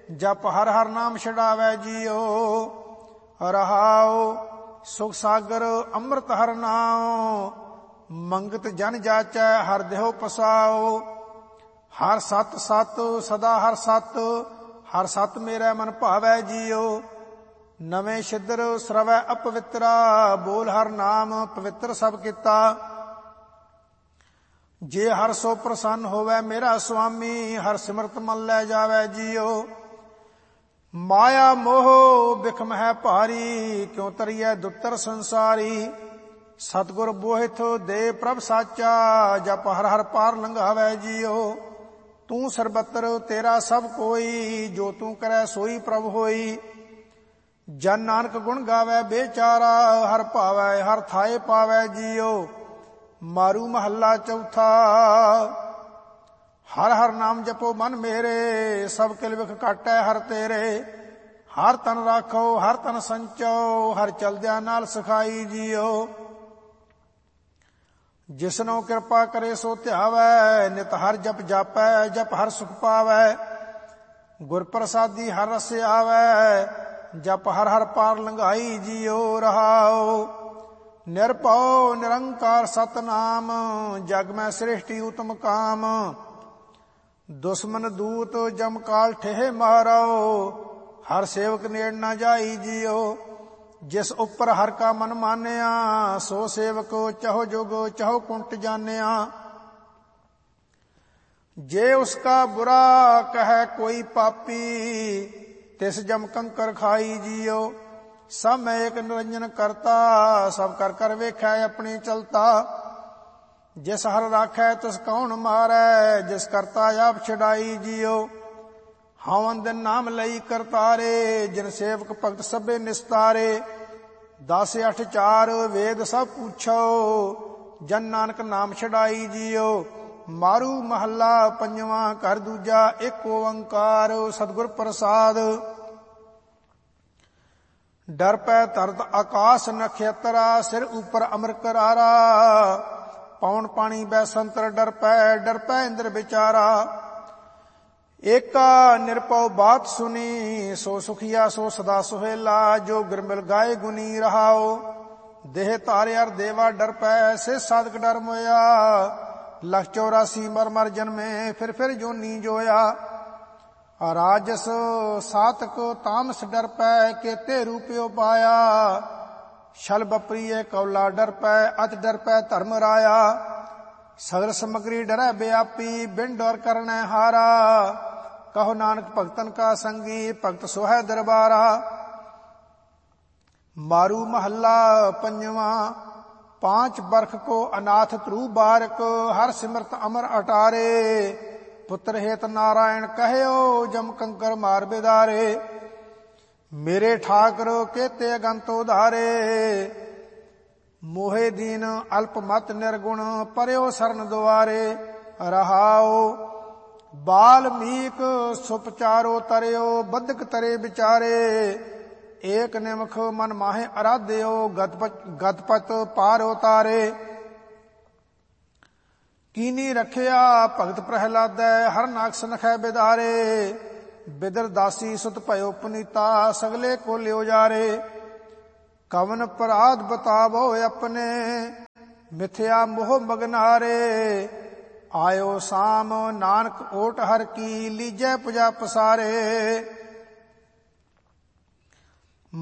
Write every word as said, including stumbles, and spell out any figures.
जप हर हर नाम छड़ावै जियो। रहाओ सुख सागर अमृत हर नाम, मंगत जन जाचै हर देहो पसाओ। हर सत सत सदा हर सत, हर सत मेरा मन भावै जियो। नवें छिद्र सरवै अपवित्रा, बोल हर नाम पवित्र सब किता। जे हर सो प्रसन्न होवै मेरा स्वामी, हर सिमरत मन लै जावै जियो। माया मोह बिखम है भारी, क्यों तरियै दुत्तर संसारी। सतगुर बोहिथ दे प्रभ साचा, जप हर हर पार लंघावै जियो। तू सरबत्र तेरा सब कोई, जो तू करै सोई प्रभ होई। जन नानक गुण गावै बेचारा, हर भावै हर थाए पावै जियो। मारू महला चौथा। हर हर नाम जपो मन मेरे, सब किल विख काटै हर तेरे। हर तन राखो हर तन संचो, हर चलद्या नाल सखाई जियो। जिसनो कृपा करे सो ध्यावै, नित हर जप जापै जप हर सुख पावै। गुर प्रसादी हर रस आवै, जप हर हर पार लंघाई जियो। रहाओ निरभौ निरंकार सतनाम, जग में सृष्टि उत्तम काम। दुश्मन दूत जम काल ठेह मारो, हर सेवक नेड़ न जाई जियो। जिस उपर हर का मन मानिया, सो सेवक चहो जुग चहो कुंट जानिया। जे उसका बुरा कहे कोई पापी, तिस जम कंकर खाई जियो। सब मैं एक निरंजन करता, सब कर कर वेखै अपनी चलता। जिस हर राखै तिस कौन मारै, जिस करता आप छड़ाई जियो। हवन दिन नाम लई करतारे, जिन सेवक भगत सभे निस्तारे। दस अठ चार वेद सब पूछो, जन नानक नाम छड़ाई जियो। मारू महला पंजवा घर दूजा, एक ओंकार सतगुर प्रसाद। डर पै तरत आकाश नक्षत्रा, सिर ऊपर अमर करारा। पौन पानी बैसंतर डर पै डर पै इंद्र बिचारा। एका निरपौ बात सुनी, सो सुखिया सो सदा सुहेला। जो गिरमिल गाय गुनी रहाओ, देह तारे अर देवा डर पै। से साधक डर मोया, लख चौरासी मर मर जन्मे, फिर फिर जोनी जोया। राजस सातक तामस डर पै, केते रूपयो पाया। छल बप्रिय कौला डर पै, अत डर पै धर्म राया। सगल समग्री डरै व्यापी, बिन डर करनै हारा। कहो नानक भगतन का संगी, भगत सोहै दरबारा। मारू महला पंजवा। पांच बरख को अनाथ ध्रुव बारक, हर सिमरत अमर अटारे। पुत्र हेत नारायण कहयो, जम कंकर मार बिदारे। मेरे ठाकर केते अगंत उधारे, मोहे दीन अल्प मत निर्गुण, परयो सरन द्वारे। रहाओ बाल्मीक सुपचारो तरयो, बदक तरे बिचारे। एक निमख मन माहे आराध्यो, गतपत पार उतारे। कीनी रखिया भगत प्रहलादै, हर नाग सनखै बिदारे। बिदर दासी सुत भयो पुनीता, सगले को लियो जारे। कवन अपराध बतावो अपने, मिथ्या मोह मगनारे। आयो शाम नानक ओट हर की, लीजै पुजा पसारे।